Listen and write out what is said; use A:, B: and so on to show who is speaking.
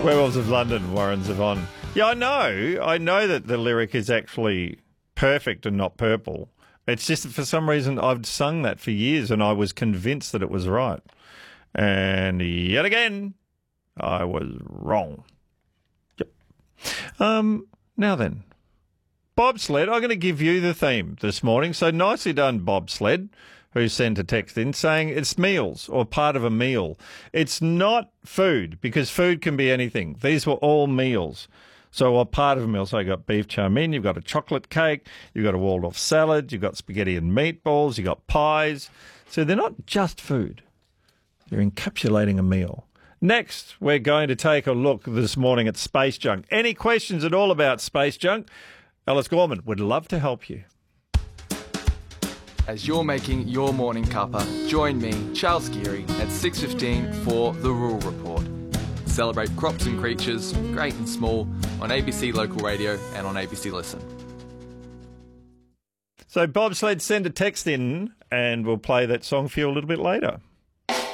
A: Werewolves of London, Warren Zevon. Yeah, I know that the lyric is actually perfect and not purple. It's just that for some reason I've sung that for years and I was convinced that it was right. And yet again, I was wrong. Yep. Now then, bobsled. I'm going to give you the theme this morning. So nicely done, bobsled, who sent a text in saying it's meals or part of a meal. It's not food because food can be anything. These were all meals. So a part of a meal. So you've got beef chow mein, you've got a chocolate cake, you've got a Waldorf salad, you've got spaghetti and meatballs, you've got pies. So they're not just food. They're encapsulating a meal. Next, we're going to take a look this morning at space junk. Any questions at all about space junk? Alice Gorman would love to help you.
B: As you're making your morning cuppa, join me, Charles Geary, at 6:15 for The Rural Report. Celebrate crops and creatures, great and small, on ABC Local Radio and on ABC Listen.
A: So bobsled, send a text in and we'll play that song for you a little bit later.